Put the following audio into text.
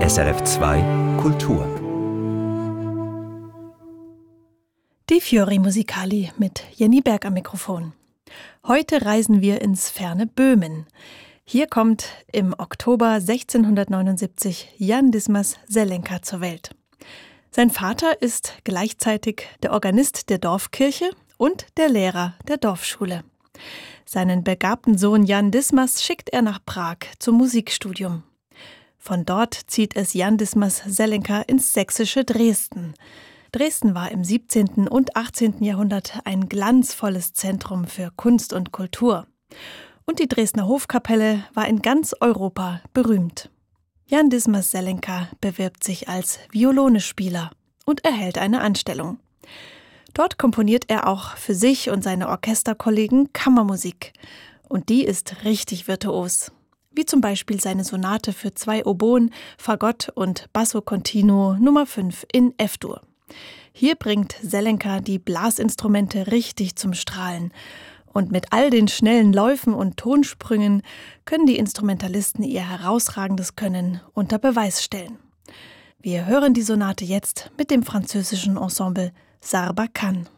SRF 2 Kultur. Die Fiori Musicali mit Jenny Berg am Mikrofon. Heute reisen wir ins ferne Böhmen. Hier kommt im Oktober 1679 Jan Dismas Zelenka zur Welt. Sein Vater ist gleichzeitig der Organist der Dorfkirche und der Lehrer der Dorfschule. Seinen begabten Sohn Jan Dismas schickt er nach Prag zum Musikstudium. Von dort zieht es Jan Dismas Zelenka ins sächsische Dresden. Dresden war im 17. und 18. Jahrhundert ein glanzvolles Zentrum für Kunst und Kultur. Und die Dresdner Hofkapelle war in ganz Europa berühmt. Jan Dismas Zelenka bewirbt sich als Violinespieler und erhält eine Anstellung. Dort komponiert er auch für sich und seine Orchesterkollegen Kammermusik. Und die ist richtig virtuos. Wie zum Beispiel seine Sonate für 2 Oboen, Fagott und Basso Continuo Nummer 5 in F-Dur. Hier bringt Zelenka die Blasinstrumente richtig zum Strahlen. Und mit all den schnellen Läufen und Tonsprüngen können die Instrumentalisten ihr herausragendes Können unter Beweis stellen. Wir hören die Sonate jetzt mit dem französischen Ensemble Sarbacane.